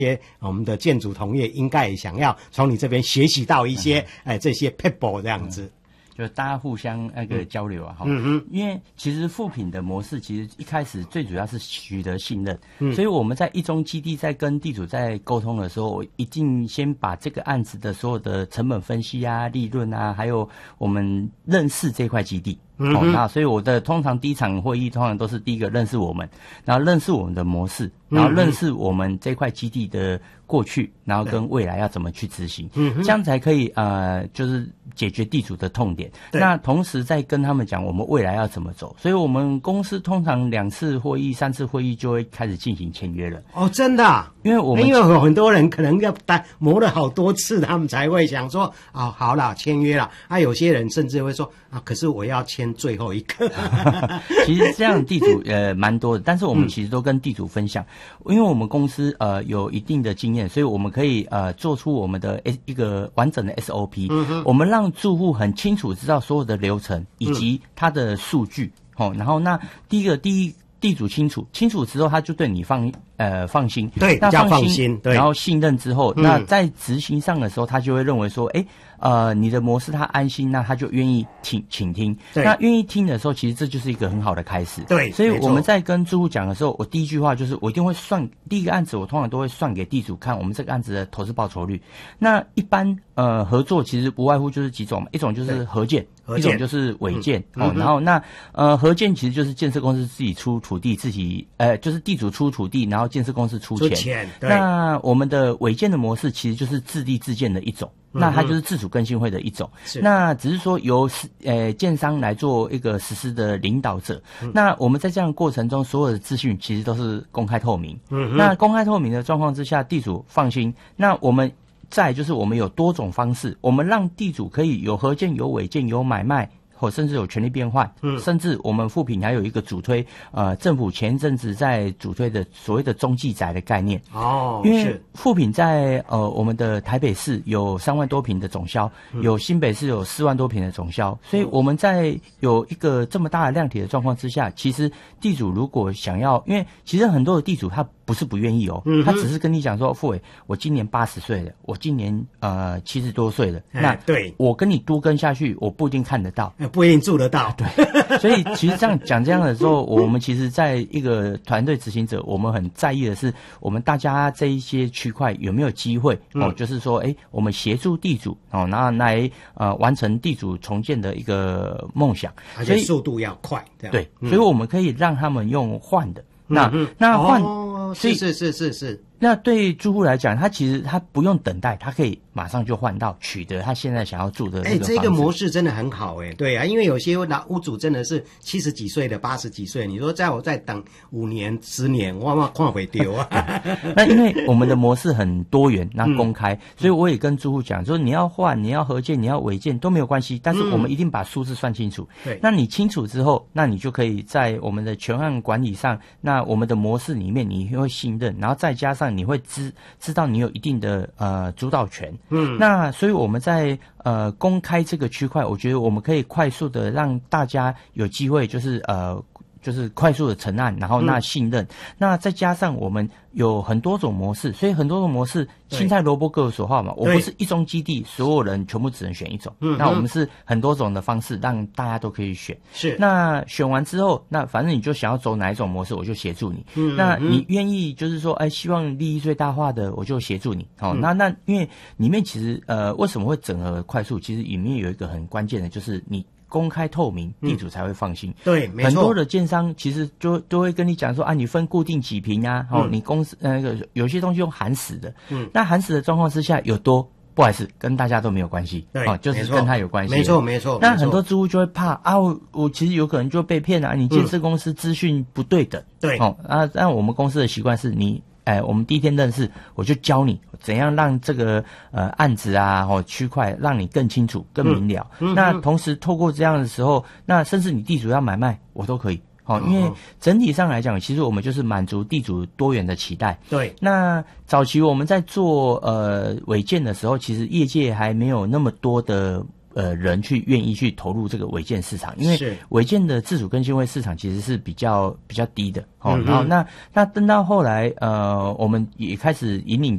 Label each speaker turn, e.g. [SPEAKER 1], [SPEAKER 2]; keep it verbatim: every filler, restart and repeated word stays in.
[SPEAKER 1] 些我们的建筑同业应该也想要从你这边学习到一些哎、嗯、这些 people 这样子。嗯，
[SPEAKER 2] 就大家互相那个交流啊，哈、
[SPEAKER 1] 嗯嗯，
[SPEAKER 2] 因为其实复品的模式其实一开始最主要是取得信任，嗯，所以我们在一中基地在跟地主在沟通的时候，我一定先把这个案子的所有的成本分析啊、利润啊，还有我们认识这块基地。
[SPEAKER 1] 嗯、
[SPEAKER 2] 哦，那所以我的通常第一场会议通常都是第一个认识我们，然后认识我们的模式，然后认识我们这块基地的过去，然后跟未来要怎么去执行，嗯，这样才可以呃，就是解决地主的痛点。那同时再跟他们讲我们未来要怎么走，所以我们公司通常两次会议、三次会议就会开始进行签约了。
[SPEAKER 1] 哦，真的、啊？
[SPEAKER 2] 因为我们
[SPEAKER 1] 因为有很多人可能要待磨了好多次，他们才会想说啊、哦，好了，签约了。啊，有些人甚至会说啊，可是我要签最后一个。
[SPEAKER 2] 其实这样的地主呃蛮多的，但是我们其实都跟地主分享，嗯、因为我们公司呃有一定的经验，所以我们可以呃做出我们的一个完整的 S O P，嗯、我们让住户很清楚知道所有的流程以及它的数据。嗯、哦，然后那第一个第一。地主清楚，清楚之后他就对你放呃放心，
[SPEAKER 1] 对，
[SPEAKER 2] 那放心，
[SPEAKER 1] 放心对，
[SPEAKER 2] 然后信任之后，嗯、那在执行上的时候，他就会认为说，哎，呃，你的模式他安心，那他就愿意听倾听。那愿意听的时候，其实这就是一个很好的开始。
[SPEAKER 1] 对，
[SPEAKER 2] 所以我们在跟住户讲的时候，我第一句话就是我一定会算第一个案子，我通常都会算给地主看我们这个案子的投资报酬率。那一般呃合作其实不外乎就是几种嘛，一种就是合建。一种就是违建、嗯、哦，然后那呃合建其实就是建设公司自己出土地，自己呃就是地主出土地，然后建设公司出钱。
[SPEAKER 1] 出钱对。
[SPEAKER 2] 那我们的违建的模式其实就是自地自建的一种，嗯、那它就是自主更新会的一种。那只是说由呃建商来做一个实施的领导者。嗯、那我们在这样的过程中，所有的资讯其实都是公开透明。嗯，那公开透明的状况之下，地主放心。那我们。再就是我们有多种方式，我们让地主可以有合建、有违建、有买卖，或甚至有权利变换，嗯，甚至我们复品还有一个主推，呃，政府前一阵子在主推的所谓的中继宅的概念。
[SPEAKER 1] 哦，
[SPEAKER 2] 因为复品在呃我们的台北市有三万多坪的总销，嗯、有新北市有四万多坪的总销，所以我们在有一个这么大的量体的状况之下，其实地主如果想要，因为其实很多的地主他不是不愿意哦，嗯、他只是跟你讲说，傅伟，我今年八十岁了，我今年呃七十多岁了，
[SPEAKER 1] 哎、
[SPEAKER 2] 那
[SPEAKER 1] 对
[SPEAKER 2] 我跟你多跟下去，我不一定看得到。
[SPEAKER 1] 不一定住得到，
[SPEAKER 2] 对，所以其实这样讲这样的时候，我们其实在一个团队执行者，我们很在意的是，我们大家这一些区块有没有机会、嗯、哦，就是说，哎，我们协助地主哦，然后来呃完成地主重建的一个梦想，
[SPEAKER 1] 而且速度要快，
[SPEAKER 2] 对，嗯、所以我们可以让他们用换的，嗯、那、嗯、那换，
[SPEAKER 1] 哦，是是是是是。
[SPEAKER 2] 那对住户来讲，他其实他不用等待，他可以马上就换到取得他现在想要住的那个房子。
[SPEAKER 1] 哎，这个模式真的很好哎，对啊，因为有些老屋主真的是七十几岁的、八十几岁，你说在我再等五年、十年，我我看会丢啊。
[SPEAKER 2] 那因为我们的模式很多元，那公开，嗯、所以我也跟住户讲说，你要换、你要合建、你要违建都没有关系，但是我们一定把数字算清楚。对、嗯，那你清楚之后，那你就可以在我们的全案管理上，那我们的模式里面你会信任，然后再加上。你会知知道你有一定的呃主导权，嗯，那所以我们在呃公开这个区块，我觉得我们可以快速的让大家有机会，就是呃就是快速的成案，然后那信任，嗯、那再加上我们有很多种模式，所以很多种模式青菜萝卜各有所好嘛。我不是一中基地，所有人全部只能选一种，嗯，那我们是很多种的方式，让大家都可以选。是，那选完之后，那反正你就想要走哪一种模式，我就协助你。嗯，那你愿意就是说，哎，希望利益最大化的，我就协助你。好、哦嗯，那那因为里面其实呃为什么会整合快速？其实里面有一个很关键的，就是你。公开透明，地主才会放心。嗯、对，没错。很多的建商其实就都会跟你讲说啊，你分固定几坪啊，哦，嗯、你公司那个有些东西用喊死的，嗯，那喊死的状况之下有多，不好意思，跟大家都没有关系，对，哦，就是跟他有关系。
[SPEAKER 1] 没错，没错。
[SPEAKER 2] 那很多租户就会怕啊，我我其实有可能就被骗了、啊，你建设公司资讯不对等，对、嗯，哦，啊，那我们公司的习惯是你。哎，我们第一天认识，我就教你怎样让这个呃案子啊，或区块让你更清楚、更明了。嗯嗯、那同时透过这样的时候，那甚至你地主要买卖，我都可以。好、哦，因为整体上来讲，其实我们就是满足地主多元的期待。对。那早期我们在做呃违建的时候，其实业界还没有那么多的呃人去愿意去投入这个违建市场，因为违建的自主更新会市场其实是比较比较低的哦。嗯、然后那那等到后来呃，我们也开始引领